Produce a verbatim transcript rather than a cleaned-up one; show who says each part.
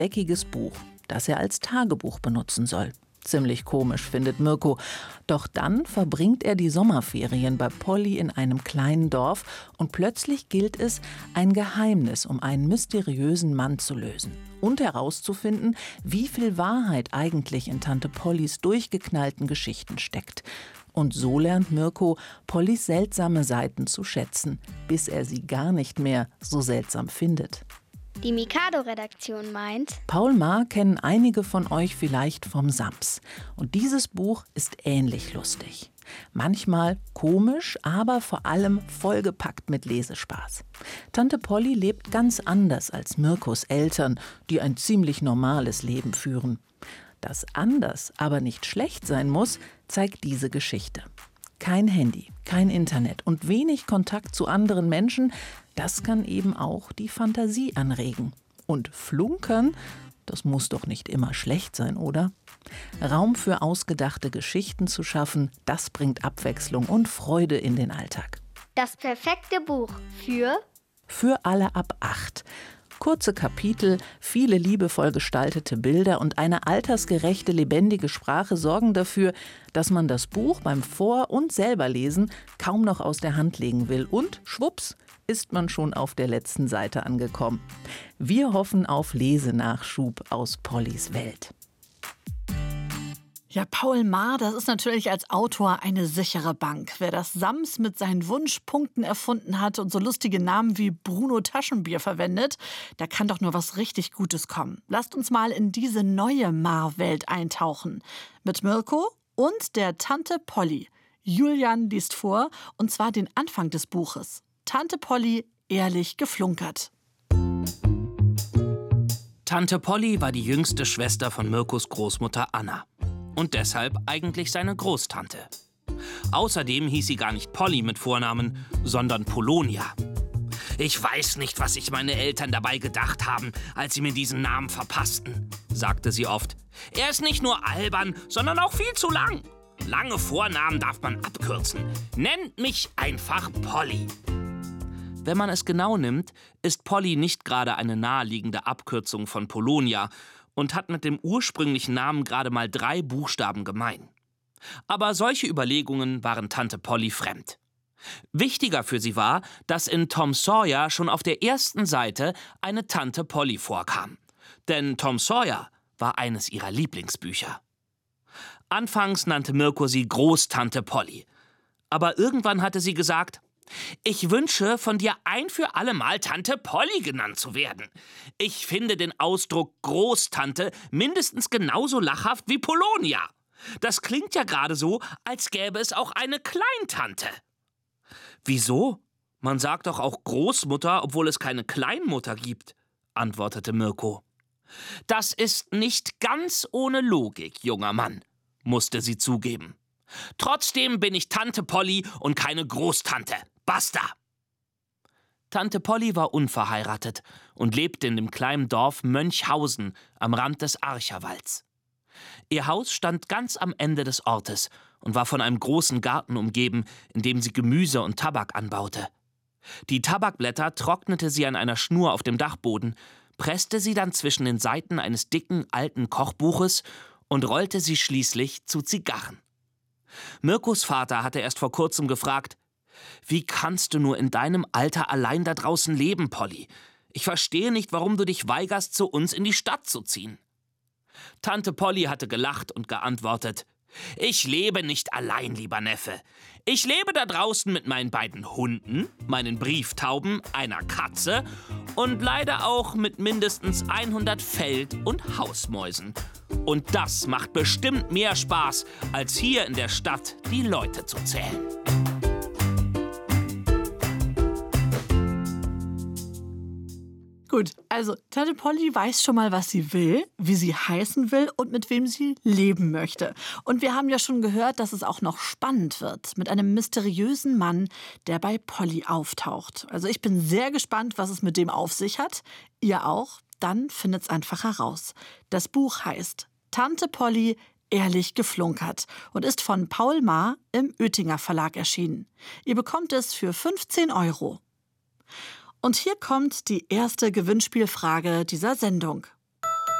Speaker 1: eckiges Buch, das er als Tagebuch benutzen soll. Ziemlich komisch, findet Mirko. Doch dann verbringt er die Sommerferien bei Polly in einem kleinen Dorf und plötzlich gilt es, ein Geheimnis um einen mysteriösen Mann zu lösen und herauszufinden, wie viel Wahrheit eigentlich in Tante Pollys durchgeknallten Geschichten steckt. Und so lernt Mirko Pollys seltsame Seiten zu schätzen, bis er sie gar nicht mehr so seltsam findet.
Speaker 2: Die Mikado-Redaktion meint:
Speaker 1: Paul Maar kennen einige von euch vielleicht vom Sams. Und dieses Buch ist ähnlich lustig. Manchmal komisch, aber vor allem vollgepackt mit Lesespaß. Tante Polly lebt ganz anders als Mirkos Eltern, die ein ziemlich normales Leben führen. Dass anders aber nicht schlecht sein muss, zeigt diese Geschichte. Kein Handy, kein Internet und wenig Kontakt zu anderen Menschen, das kann eben auch die Fantasie anregen. Und flunkern, das muss doch nicht immer schlecht sein, oder? Raum für ausgedachte Geschichten zu schaffen, das bringt Abwechslung und Freude in den Alltag.
Speaker 2: Das perfekte Buch für
Speaker 1: Für alle ab acht. Kurze Kapitel, viele liebevoll gestaltete Bilder und eine altersgerechte, lebendige Sprache sorgen dafür, dass man das Buch beim Vor- und Selberlesen kaum noch aus der Hand legen will. Und schwupps, ist man schon auf der letzten Seite angekommen. Wir hoffen auf Lesenachschub aus Pollys Welt.
Speaker 3: Ja, Paul Maar, das ist natürlich als Autor eine sichere Bank. Wer das Sams mit seinen Wunschpunkten erfunden hat und so lustige Namen wie Bruno Taschenbier verwendet, da kann doch nur was richtig Gutes kommen. Lasst uns mal in diese neue Maar-Welt eintauchen. Mit Mirko und der Tante Polly. Julian liest vor, und zwar den Anfang des Buches. Tante Polly, ehrlich geflunkert.
Speaker 4: Tante Polly war die jüngste Schwester von Mirkos Großmutter Anna. Und deshalb eigentlich seine Großtante. Außerdem hieß sie gar nicht Polly mit Vornamen, sondern Polonia. Ich weiß nicht, was sich meine Eltern dabei gedacht haben, als sie mir diesen Namen verpassten, sagte sie oft. Er ist nicht nur albern, sondern auch viel zu lang. Lange Vornamen darf man abkürzen. Nennt mich einfach Polly. Wenn man es genau nimmt, ist Polly nicht gerade eine naheliegende Abkürzung von Polonia und hat mit dem ursprünglichen Namen gerade mal drei Buchstaben gemein. Aber solche Überlegungen waren Tante Polly fremd. Wichtiger für sie war, dass in Tom Sawyer schon auf der ersten Seite eine Tante Polly vorkam. Denn Tom Sawyer war eines ihrer Lieblingsbücher. Anfangs nannte Mirko sie Großtante Polly. Aber irgendwann hatte sie gesagt: Ich wünsche, von dir ein für alle Mal Tante Polly genannt zu werden. Ich finde den Ausdruck Großtante mindestens genauso lachhaft wie Polonia. Das klingt ja gerade so, als gäbe es auch eine Kleintante. Wieso? Man sagt doch auch Großmutter, obwohl es keine Kleinmutter gibt, antwortete Mirko. Das ist nicht ganz ohne Logik, junger Mann, musste sie zugeben. Trotzdem bin ich Tante Polly und keine Großtante. Basta! Tante Polly war unverheiratet und lebte in dem kleinen Dorf Mönchhausen am Rand des Archerwalds. Ihr Haus stand ganz am Ende des Ortes und war von einem großen Garten umgeben, in dem sie Gemüse und Tabak anbaute. Die Tabakblätter trocknete sie an einer Schnur auf dem Dachboden, presste sie dann zwischen den Seiten eines dicken, alten Kochbuches und rollte sie schließlich zu Zigarren. Mirkos Vater hatte erst vor kurzem gefragt: Wie kannst du nur in deinem Alter allein da draußen leben, Polly? Ich verstehe nicht, warum du dich weigerst, zu uns in die Stadt zu ziehen. Tante Polly hatte gelacht und geantwortet: Ich lebe nicht allein, lieber Neffe. Ich lebe da draußen mit meinen beiden Hunden, meinen Brieftauben, einer Katze und leider auch mit mindestens hundert Feld- und Hausmäusen. Und das macht bestimmt mehr Spaß, als hier in der Stadt die Leute zu zählen.
Speaker 3: Gut, also Tante Polly weiß schon mal, was sie will, wie sie heißen will und mit wem sie leben möchte. Und wir haben ja schon gehört, dass es auch noch spannend wird mit einem mysteriösen Mann, der bei Polly auftaucht. Also ich bin sehr gespannt, was es mit dem auf sich hat. Ihr auch? Dann findet's einfach heraus. Das Buch heißt Tante Polly, ehrlich geflunkert und ist von Paul Maar im Oetinger Verlag erschienen. Ihr bekommt es für fünfzehn Euro. Und hier kommt die erste Gewinnspielfrage dieser Sendung.